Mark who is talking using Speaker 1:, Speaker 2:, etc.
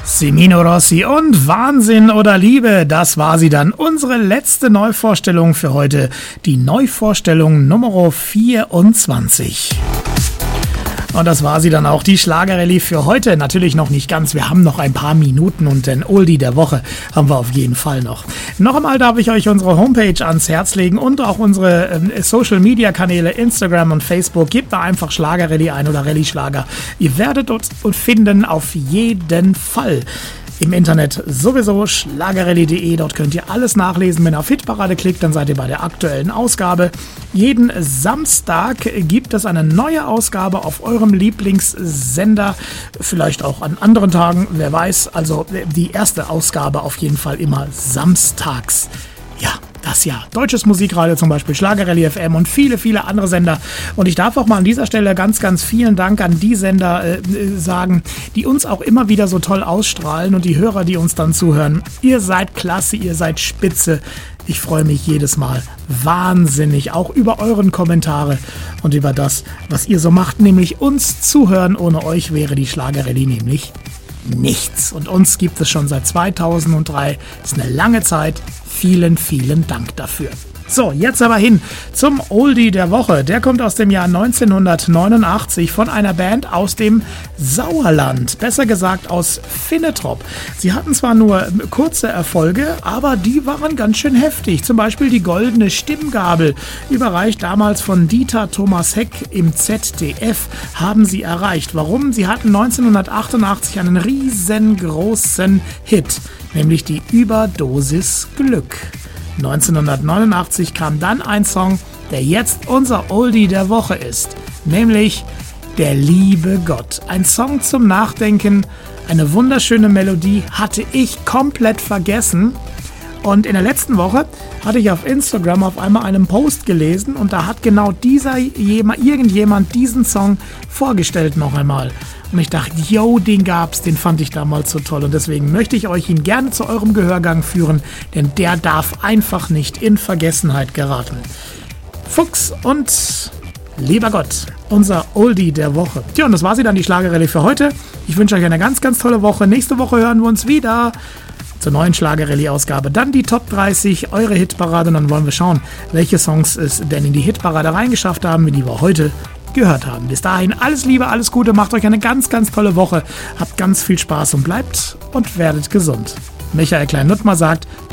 Speaker 1: Semino Rossi und Wahnsinn oder Liebe, das war sie dann, unsere letzte Neuvorstellung für heute, die Neuvorstellung Nummer 24. Und das war sie dann auch, die Schlagerrallye für heute. Natürlich noch nicht ganz, wir haben noch ein paar Minuten und den Oldie der Woche haben wir auf jeden Fall noch. Noch einmal darf ich euch unsere Homepage ans Herz legen und auch unsere Social-Media-Kanäle Instagram und Facebook. Gebt da einfach Schlagerrallye ein oder Rallye-Schlager. Ihr werdet uns finden auf jeden Fall. Im Internet sowieso schlagerrallye.de, dort könnt ihr alles nachlesen. Wenn ihr auf Hitparade klickt, dann seid ihr bei der aktuellen Ausgabe. Jeden Samstag gibt es eine neue Ausgabe auf eurem Lieblingssender, vielleicht auch an anderen Tagen, wer weiß. Also die erste Ausgabe auf jeden Fall immer samstags. Ja, das Jahr. Deutsches Musikradio zum Beispiel, Schlagerrallye FM und viele, viele andere Sender. Und ich darf auch mal an dieser Stelle ganz, ganz vielen Dank an die Sender sagen, die uns auch immer wieder so toll ausstrahlen und die Hörer, die uns dann zuhören. Ihr seid klasse, ihr seid spitze. Ich freue mich jedes Mal wahnsinnig, auch über euren Kommentare und über das, was ihr so macht, nämlich uns zuhören. Ohne euch wäre die Schlagerrallye nämlich nichts. Und uns gibt es schon seit 2003. Das ist eine lange Zeit. Vielen, vielen Dank dafür. So, jetzt aber hin zum Oldie der Woche. Der kommt aus dem Jahr 1989 von einer Band aus dem Sauerland, besser gesagt aus Finnetrop. Sie hatten zwar nur kurze Erfolge, aber die waren ganz schön heftig. Zum Beispiel die Goldene Stimmgabel, überreicht damals von Dieter Thomas Heck im ZDF, haben sie erreicht. Warum? Sie hatten 1988 einen riesengroßen Hit, nämlich die Überdosis Glück. 1989 kam dann ein Song, der jetzt unser Oldie der Woche ist, nämlich Der liebe Gott. Ein Song zum Nachdenken, eine wunderschöne Melodie, hatte ich komplett vergessen. Und in der letzten Woche hatte ich auf Instagram auf einmal einen Post gelesen und da hat genau irgendjemand diesen Song vorgestellt noch einmal. Und ich dachte, yo, den gab's, den fand ich damals so toll. Und deswegen möchte ich euch ihn gerne zu eurem Gehörgang führen, denn der darf einfach nicht in Vergessenheit geraten. Fuchs und lieber Gott, unser Oldie der Woche. Tja, und das war sie dann, die Schlagerrallye für heute. Ich wünsche euch eine ganz, ganz tolle Woche. Nächste Woche hören wir uns wieder zur neuen Schlagerrallye-Ausgabe. Dann die Top 30, eure Hitparade. Und dann wollen wir schauen, welche Songs es denn in die Hitparade reingeschafft haben, die wir heute gehört haben. Bis dahin alles Liebe, alles Gute, macht euch eine ganz, ganz tolle Woche, habt ganz viel Spaß und bleibt und werdet gesund. Michael Klein-Nuttmer sagt